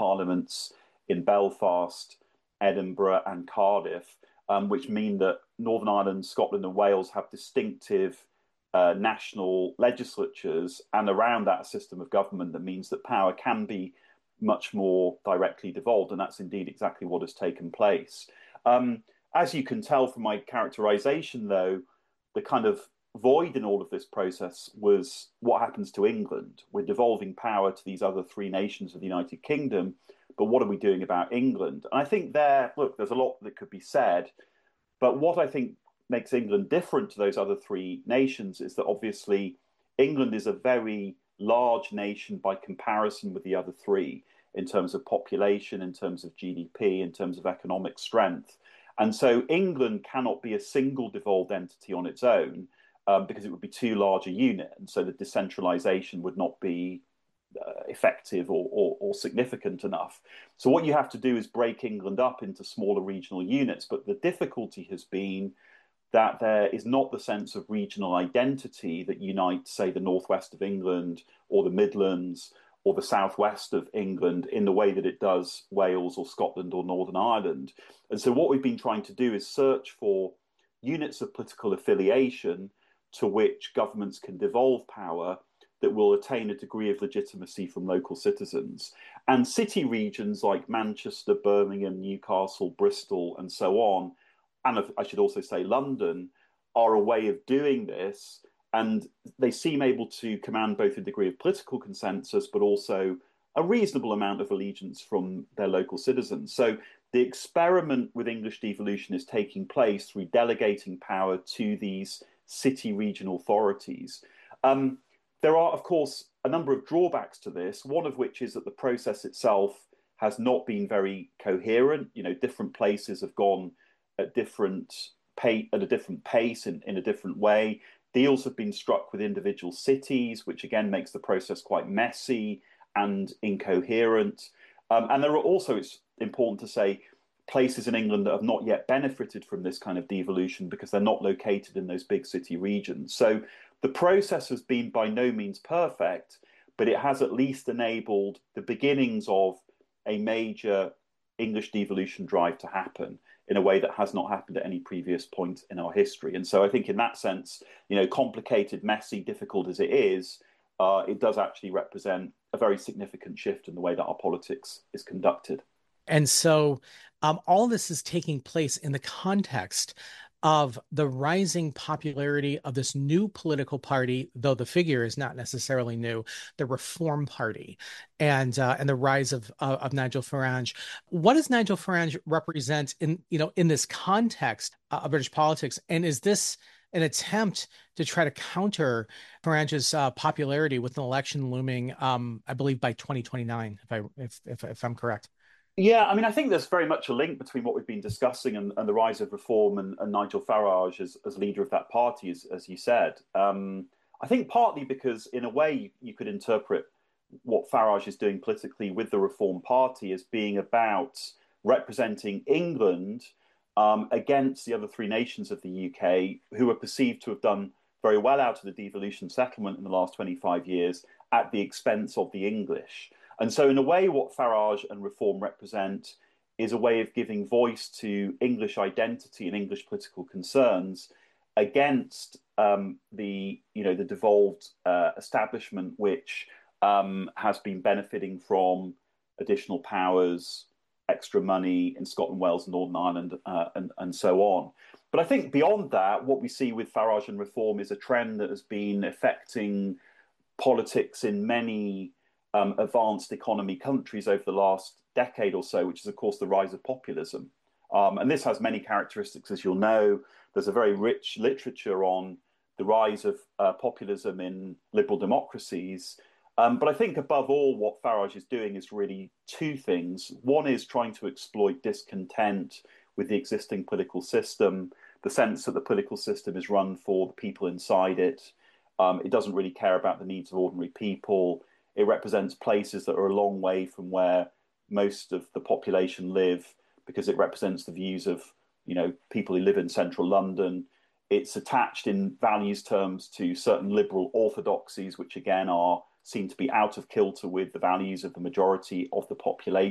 parliaments in Belfast, Edinburgh, and Cardiff, which mean that Northern Ireland, Scotland, and Wales have distinctive national legislatures, and around that, a system of government that means that power can be much more directly devolved, and that's indeed exactly what has taken place. As you can tell from my characterization, though, the kind of void in all of this process was what happens to England. We're devolving power to these other three nations of the United Kingdom, but what are we doing about England? And I think there's a lot that could be said, but what I think makes England different to those other three nations is that obviously England is a very large nation by comparison with the other three in terms of population, in terms of GDP, in terms of economic strength. And so England cannot be a single devolved entity on its own because it would be too large a unit. And so the decentralization would not be effective or significant enough. So what you have to do is break England up into smaller regional units. But the difficulty has been that there is not the sense of regional identity that unites, say, the northwest of England or the Midlands or the southwest of England in the way that it does Wales or Scotland or Northern Ireland. And so what we've been trying to do is search for units of political affiliation to which governments can devolve power that will attain a degree of legitimacy from local citizens. And city regions like Manchester, Birmingham, Newcastle, Bristol, and so on, and I should also say London, are a way of doing this. And they seem able to command both a degree of political consensus, but also a reasonable amount of allegiance from their local citizens. So the experiment with English devolution is taking place through delegating power to these city regional authorities. There are, of course, a number of drawbacks to this, one of which is that the process itself has not been very coherent. You know, different places have gone at a different pace in a different way. Deals have been struck with individual cities, which again makes the process quite messy and incoherent. And there are also, it's important to say, places in England that have not yet benefited from this kind of devolution because they're not located in those big city regions. So the process has been by no means perfect, but it has at least enabled the beginnings of a major English devolution drive to happen in a way that has not happened at any previous point in our history. And so I think in that sense, you know, complicated, messy, difficult as it is, it does actually represent a very significant shift in the way that our politics is conducted. And so all this is taking place in the context of the rising popularity of this new political party, though the figure is not necessarily new, the Reform Party, and the rise of Nigel Farage. What does Nigel Farage represent in this context of British politics? And is this an attempt to try to counter Farage's popularity with an election looming, I believe, by 2029, if I'm correct? Yeah, I mean, I think there's very much a link between what we've been discussing and the rise of reform and Nigel Farage as leader of that party, as you said. I think partly because, in a way, you could interpret what Farage is doing politically with the Reform Party as being about representing England against the other three nations of the UK, who are perceived to have done very well out of the devolution settlement in the last 25 years at the expense of the English. And so, in a way, what Farage and Reform represent is a way of giving voice to English identity and English political concerns against the devolved establishment, which has been benefiting from additional powers, extra money in Scotland, Wales, Northern Ireland, and so on. But I think beyond that, what we see with Farage and Reform is a trend that has been affecting politics in many advanced economy countries over the last decade or so, which is, of course, the rise of populism. And this has many characteristics, as you'll know. There's a very rich literature on the rise of populism in liberal democracies. But I think, above all, what Farage is doing is really two things. One is trying to exploit discontent with the existing political system, the sense that the political system is run for the people inside it. It doesn't really care about the needs of ordinary people. It represents places that are a long way from where most of the population live, because it represents the views of, people who live in central London. It's attached in values terms to certain liberal orthodoxies, which again seem to be out of kilter with the values of the majority of the population.